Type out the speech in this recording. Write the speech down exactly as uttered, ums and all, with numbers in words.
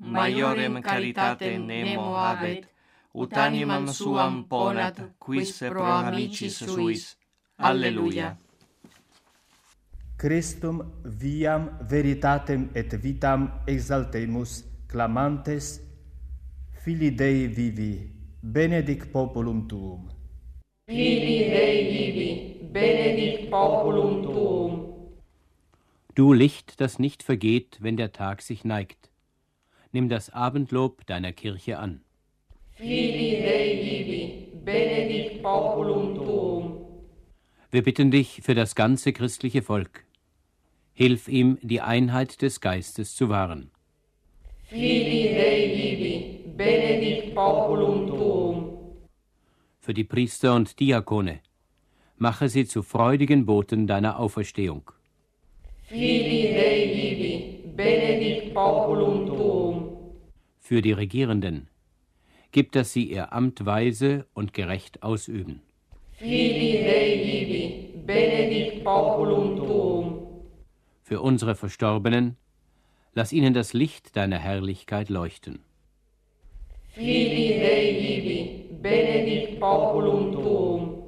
maiorem caritatem nemo habet, ut animam suam ponat, quis pro amicis suis. Alleluia. Christum viam veritatem et vitam exaltemus, clamantes, Filii Dei vivi, benedic populum tuum. Filii Dei vivi, benedic populum tuum. Du Licht, das nicht vergeht, wenn der Tag sich neigt, nimm das Abendlob deiner Kirche an. Filii Dei vivi, benedic populum tuum. Wir bitten dich für das ganze christliche Volk. Hilf ihm, die Einheit des Geistes zu wahren. Filii Dei vivi, benedic populum tuum. Für die Priester und Diakone, mache sie zu freudigen Boten deiner Auferstehung. Filii Dei vivi, benedic populum tuum. Für die Regierenden, gib, dass sie ihr Amt weise und gerecht ausüben. Filii Dei vivi, benedic populum tuum. Für unsere Verstorbenen, lass ihnen das Licht deiner Herrlichkeit leuchten. Filii Dei vivi, benedic populum tuum.